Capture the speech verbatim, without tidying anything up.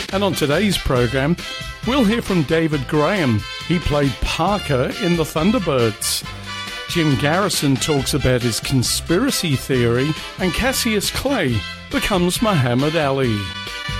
And on today's program, we'll hear from David Graham. He played Parker in the Thunderbirds. Jim Garrison talks about his conspiracy theory, and Cassius Clay becomes Muhammad Ali.